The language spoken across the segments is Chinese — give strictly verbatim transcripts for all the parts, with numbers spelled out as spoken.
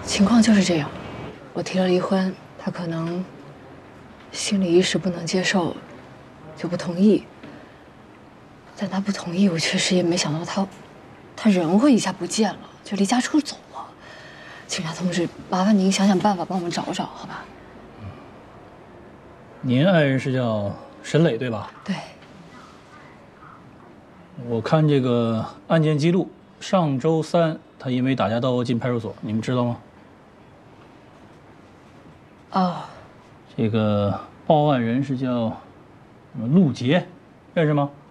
情况就是这样，我提了离婚，他可能心里一时不能接受，就不同意。但他不同意，我确实也没想到他，他人会一下不见了，就离家出走了。警察同志，麻烦您想想办法帮我们找找，好吧？ 您爱人是叫沈磊对吧？ 对。 我看这个案件记录，上周三他因为打架斗殴进派出所，你们知道吗？ 哦。 这个报案人是叫什么陆杰，认识吗？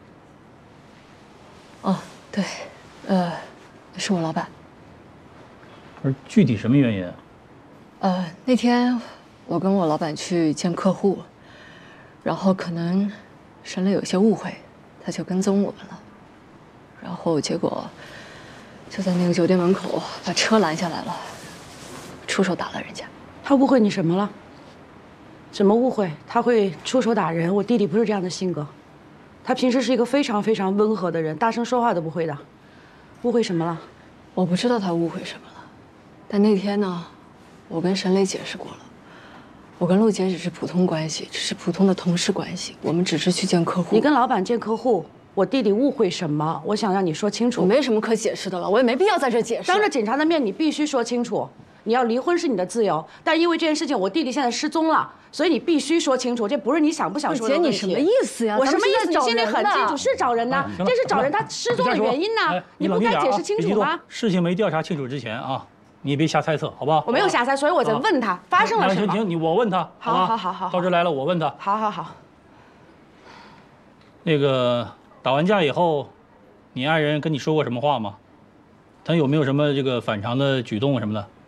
哦，对，呃，是我老板。 不是具体什么原因？ 呃，那天我跟我老板去见客户，然后可能沈磊有些误会，他就跟踪我们了，然后结果就在那个酒店门口把车拦下来了，出手打了人家。 他误会你什么了？怎么误会？他会出手打人？我弟弟不是这样的性格，他平时是一个非常非常温和的人，大声说话都不会的。误会什么了？ 我不知道他误会什么了，但那天呢，我跟沈磊解释过了，我跟陆杰只是普通关系，只是普通的同事关系，我们只是去见客户。 你跟老板见客户，我弟弟误会什么？我想让你说清楚。 我没什么可解释的了，我也没必要在这解释。 当着警察的面，你必须说清楚。你要离婚是你的自由，但因为这件事情，我弟弟现在失踪了，所以你必须说清楚，这不是你想不想说的问题。 姐，你什么意思呀？ 我什么意思？你心里很清楚，是找人呢，这是找人，他失踪的原因呢，你不该解释清楚吗？ 事情没调查清楚之前啊，你也别瞎猜测，好不好？ 我没有瞎猜，所以我在问他发生了什么。 行行，你我问他， 好好好好， 到这来了，我问他。 好好好。 那个打完架以后，你爱人跟你说过什么话吗？他有没有什么这个反常的举动什么的？